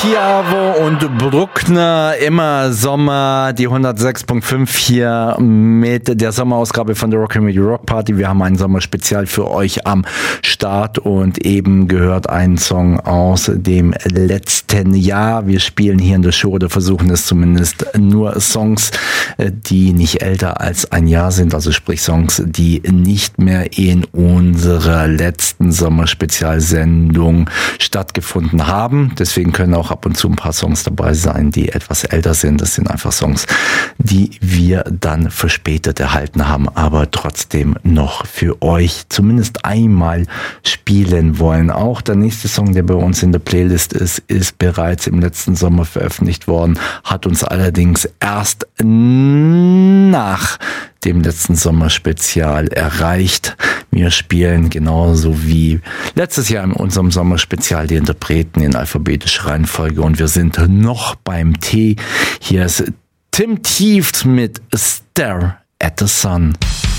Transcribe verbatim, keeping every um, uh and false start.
Tiavo und Bruckner, immer Sommer, die hundertsechs Komma fünf hier mit der Sommerausgabe von der Rock'n'Radio Rock Party. Wir haben ein Sommerspezial für euch am Start und eben gehört ein Song aus dem letzten Jahr. Wir spielen hier in der Show oder versuchen es zumindest nur Songs, die nicht älter als ein Jahr sind, also sprich Songs, die nicht mehr in unserer letzten Sommerspezialsendung stattgefunden haben. Deswegen können auch ab und zu ein paar Songs dabei sein, die etwas älter sind. Das sind einfach Songs, die wir dann verspätet erhalten haben, aber trotzdem noch für euch zumindest einmal spielen wollen. Auch der nächste Song, der bei uns in der Playlist ist, ist bereits im letzten Sommer veröffentlicht worden, hat uns allerdings erst nach dem letzten Sommerspezial erreicht. Wir spielen genauso wie letztes Jahr in unserem Sommerspezial die Interpreten in alphabetischer Reihenfolge und wir sind noch beim T. Hier ist Tim Teeft mit Stare at the Sun.